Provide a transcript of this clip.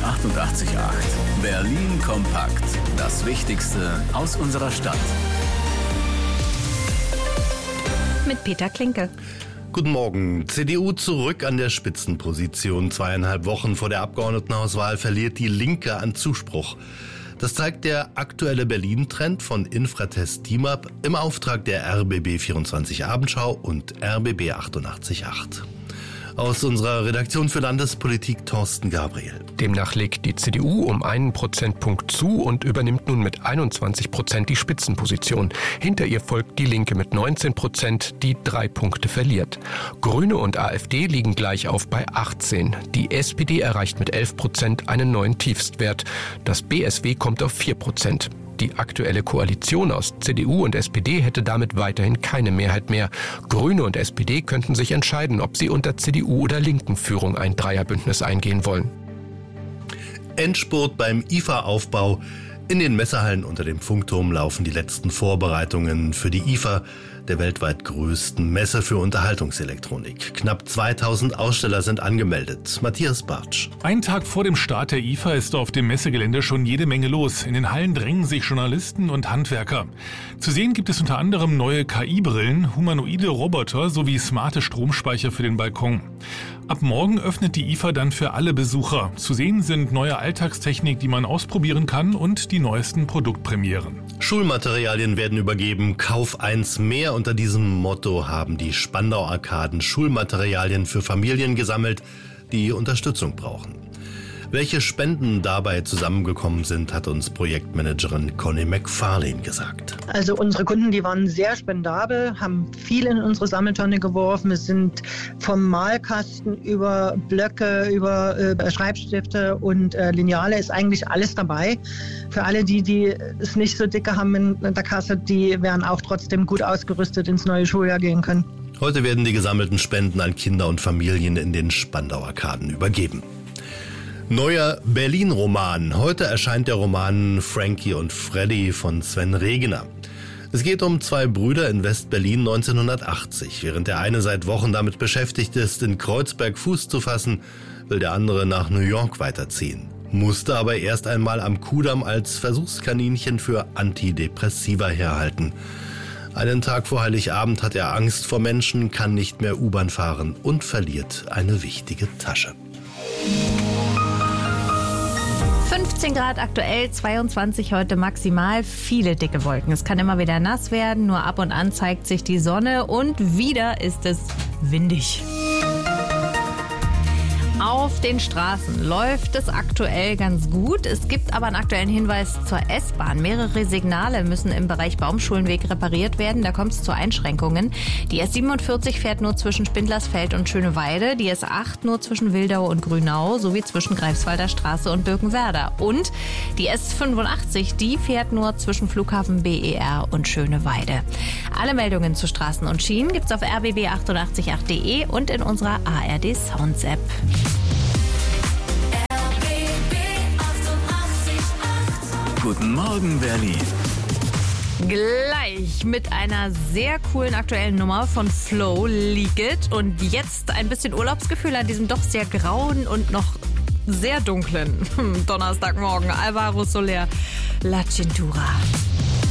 888. Berlin kompakt. Das Wichtigste aus unserer Stadt. Mit Peter Klinke. Guten Morgen. CDU zurück an der Spitzenposition. 2,5 Wochen vor der Abgeordnetenhauswahl verliert die Linke an Zuspruch. Das zeigt der aktuelle Berlin-Trend von Infratest Team-Up im Auftrag der RBB 24 Abendschau und RBB 88.8. Aus unserer Redaktion für Landespolitik Thorsten Gabriel. Demnach legt die CDU um 1 Prozentpunkt zu und übernimmt nun mit 21% die Spitzenposition. Hinter ihr folgt die Linke mit 19%, die 3 Punkte verliert. Grüne und AfD liegen gleich auf bei 18. Die SPD erreicht mit 11% einen neuen Tiefstwert. Das BSW kommt auf 4%. Die aktuelle Koalition aus CDU und SPD hätte damit weiterhin keine Mehrheit mehr. Grüne und SPD könnten sich entscheiden, ob sie unter CDU- oder Linken-Führung ein Dreierbündnis eingehen wollen. Endspurt beim IFA-Aufbau. In den Messehallen unter dem Funkturm laufen die letzten Vorbereitungen für die IFA, der weltweit größten Messe für Unterhaltungselektronik. Knapp 2000 Aussteller sind angemeldet. Matthias Bartsch. Einen Tag vor dem Start der IFA ist auf dem Messegelände schon jede Menge los. In den Hallen drängen sich Journalisten und Handwerker. Zu sehen gibt es unter anderem neue KI-Brillen, humanoide Roboter sowie smarte Stromspeicher für den Balkon. Ab morgen öffnet die IFA dann für alle Besucher. Zu sehen sind neue Alltagstechnik, die man ausprobieren kann, und die neuesten Produktpremieren. Schulmaterialien werden übergeben. Kauf eins mehr. Unter diesem Motto haben die Spandau Arkaden Schulmaterialien für Familien gesammelt, die Unterstützung brauchen. Welche Spenden dabei zusammengekommen sind, hat uns Projektmanagerin Conny McFarlane gesagt. Also unsere Kunden, die waren sehr spendabel, haben viel in unsere Sammeltonne geworfen. Es sind vom Malkasten über Blöcke, über Schreibstifte und Lineale ist eigentlich alles dabei. Für alle, die es nicht so dicke haben in der Kasse, die werden auch trotzdem gut ausgerüstet ins neue Schuljahr gehen können. Heute werden die gesammelten Spenden an Kinder und Familien in den Spandau Arkaden übergeben. Neuer Berlin-Roman. Heute erscheint der Roman Frankie und Freddy von Sven Regener. Es geht um 2 Brüder in West-Berlin 1980. Während der eine seit Wochen damit beschäftigt ist, in Kreuzberg Fuß zu fassen, will der andere nach New York weiterziehen. Musste aber erst einmal am Kudamm als Versuchskaninchen für Antidepressiva herhalten. Einen Tag vor Heiligabend hat er Angst vor Menschen, kann nicht mehr U-Bahn fahren und verliert eine wichtige Tasche. 15 Grad aktuell, 22 heute maximal, viele dicke Wolken. Es kann immer wieder nass werden, nur ab und an zeigt sich die Sonne und wieder ist es windig. Auf den Straßen läuft es aktuell ganz gut. Es gibt aber einen aktuellen Hinweis zur S-Bahn. Mehrere Signale müssen im Bereich Baumschulenweg repariert werden. Da kommt es zu Einschränkungen. Die S47 fährt nur zwischen Spindlersfeld und Schöneweide. Die S8 nur zwischen Wildau und Grünau sowie zwischen Greifswalder Straße und Birkenwerder. Und die S85, die fährt nur zwischen Flughafen BER und Schöneweide. Alle Meldungen zu Straßen und Schienen gibt's auf rbb888.de und in unserer ARD Sounds App. Guten Morgen, Berlin. Gleich mit einer sehr coolen aktuellen Nummer von Flow, Leak It. Und jetzt ein bisschen Urlaubsgefühl an diesem doch sehr grauen und noch sehr dunklen Donnerstagmorgen. Alvaro Soler, La Cintura.